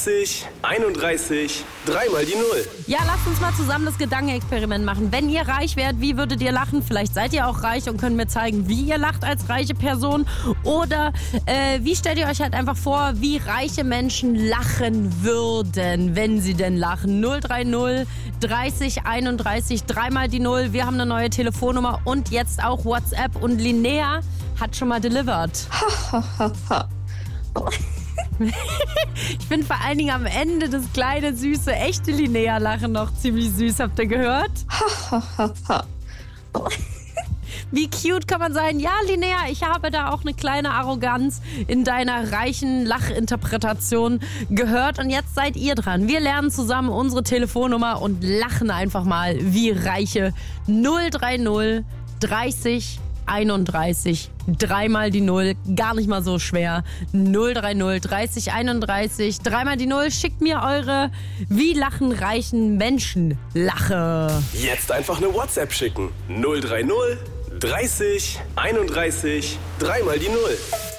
30 31 3 mal die 0. Ja, lasst uns mal zusammen das Gedankenexperiment machen. Wenn ihr reich wärt, wie würdet ihr lachen? Vielleicht seid ihr auch reich und könnt mir zeigen, wie ihr lacht als reiche Person. Oder wie stellt ihr euch halt einfach vor, wie reiche Menschen lachen würden, wenn sie denn lachen? 030 30 31 3 mal die 0. Wir haben eine neue Telefonnummer und jetzt auch WhatsApp. Und Linnea hat schon mal delivered. Ich finde vor allen Dingen am Ende das kleine, süße, echte Linnea-Lachen noch ziemlich süß. Habt ihr gehört? Wie cute kann man sein? Ja, Linnea, ich habe da auch eine kleine Arroganz in deiner reichen Lachinterpretation gehört. Und jetzt seid ihr dran. Wir lernen zusammen unsere Telefonnummer und lachen einfach mal wie Reiche. 030 30 31 3 mal die 0, gar nicht mal so schwer. 030 30 31 3 mal die 0. Schickt mir eure wie lachen reichen Menschen Lache. Jetzt einfach eine WhatsApp schicken. 030 30 31 3 mal die 0.